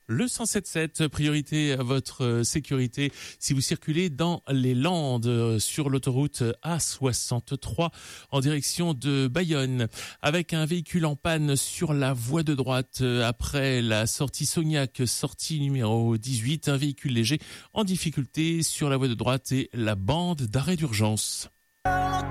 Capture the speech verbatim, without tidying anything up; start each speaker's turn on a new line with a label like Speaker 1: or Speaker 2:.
Speaker 1: Le cent sept sept, priorité à votre sécurité si vous circulez dans les Landes sur l'autoroute A soixante-trois en direction de Bayonne avec un véhicule en panne sur la voie de droite après la sortie Sognac, sortie numéro dix-huit, un véhicule léger en difficulté sur la voie de droite et la bande d'arrêt d'urgence.